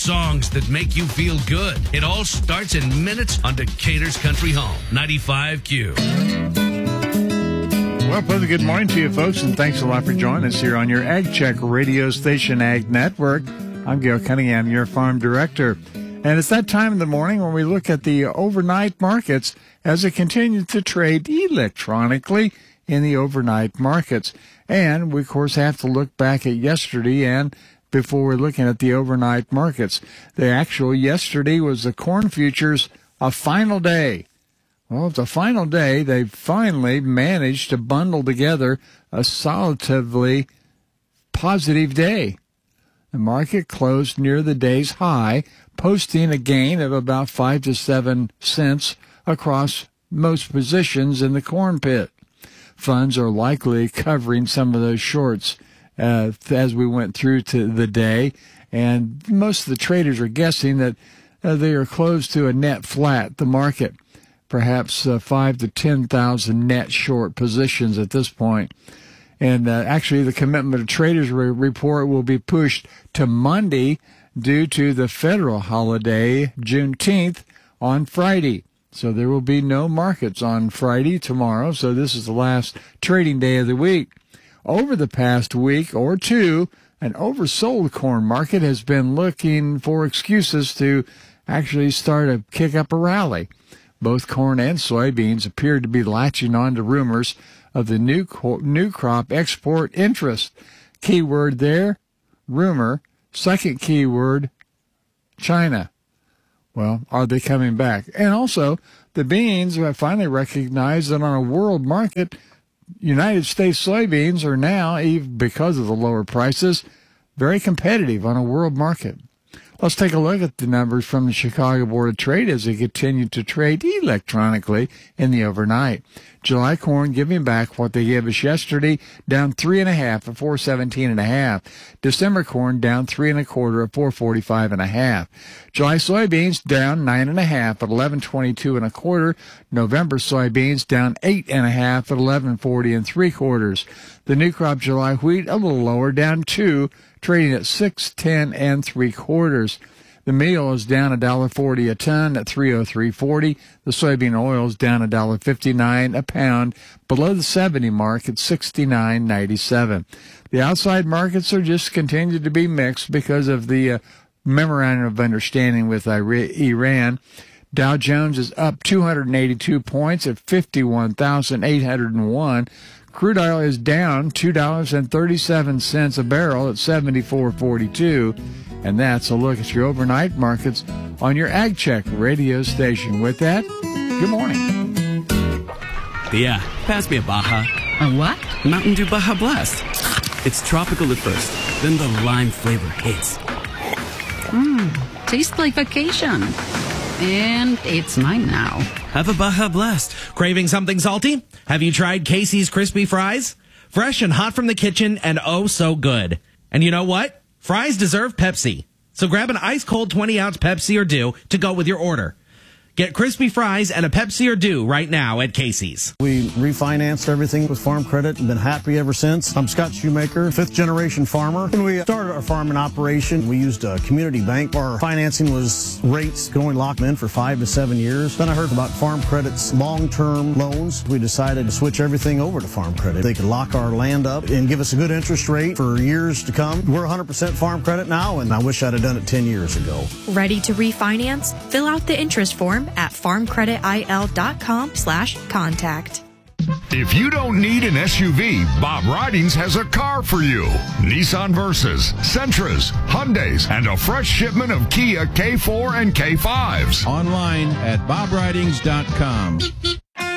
songs that make you feel good. It all starts in minutes on Decatur's Country Home, 95Q. Well, pleasant good morning to you, folks, and thanks a lot for joining us here on your Ag Check radio station, Ag Network. I'm Gail Cunningham, your farm director. And it's that time in the morning when we look at the overnight markets as it continues to trade electronically in the overnight markets. And we, of course, have to look back at yesterday and before we're looking at the overnight markets. The actual yesterday was the corn futures, a final day. Well, it's a final day. They finally managed to bundle together a solidly positive day. The market closed near the day's high, posting a gain of about 5 to 7 cents across most positions in the corn pit. Funds are likely covering some of those shorts as we went through to the day, and most of the traders are guessing that they are close to a net flat, the market. Perhaps 5 to 10,000 net short positions at this point. And actually, the commitment of traders report will be pushed to Monday due to the federal holiday, Juneteenth, on Friday. So there will be no markets on Friday, tomorrow. So this is the last trading day of the week. Over the past week or two, an oversold corn market has been looking for excuses to actually start to kick up a rally. Both corn and soybeans appear to be latching on to rumors of the new crop export interest. Keyword there, rumor. Second keyword, China. Well, are they coming back? And also, the beans have finally recognized that on a world market, United States soybeans are now, even because of the lower prices, very competitive on a world market. Let's take a look at the numbers from the Chicago Board of Trade as they continue to trade electronically in the overnight. July corn giving back what they gave us yesterday, down 3.5 at 417.5. December corn down 3.25 at 445.5. July soybeans down 9.5 at 1122.25. November soybeans down 8.5 at 1140.75. The new crop July wheat a little lower, down 2, trading at 610.75. The meal is down $1.40 a ton at $303.40. The soybean oil is down $1.59 a pound, below the 70 mark at $69.97. The outside markets are just continued to be mixed because of the memorandum of understanding with Iran. Dow Jones is up 282 points at 51,801. Crude oil is down $2.37 a barrel at $74.42. And that's a look at your overnight markets on your Ag Check radio station. With that, good morning. Yeah, pass me a Baja. A what? Mountain Dew Baja Blast. It's tropical at first, then the lime flavor hits. Tastes like vacation. And it's mine now. Have a Baja Blast. Craving something salty? Have you tried Casey's Crispy Fries? Fresh and hot from the kitchen and oh so good. And you know what? Fries deserve Pepsi. So grab an ice-cold 20-ounce Pepsi or Dew to go with your order. Get crispy fries and a Pepsi or Dew right now at Casey's. We refinanced everything with Farm Credit and been happy ever since. I'm Scott Shoemaker, fifth-generation farmer. When we started our farming operation, we used a community bank. Our financing was rates could only lock them in for 5 to 7 years. Then I heard about Farm Credit's long-term loans. We decided to switch everything over to Farm Credit. They could lock our land up and give us a good interest rate for years to come. We're 100% Farm Credit now, and I wish I'd have done it 10 years ago. Ready to refinance? Fill out the interest form at farmcreditil.com/contact. If you don't need an SUV, Bob Ridings has a car for you. Nissan Versas, Sentras, Hyundais, and a fresh shipment of Kia K4 and K5s. Online at bobridings.com.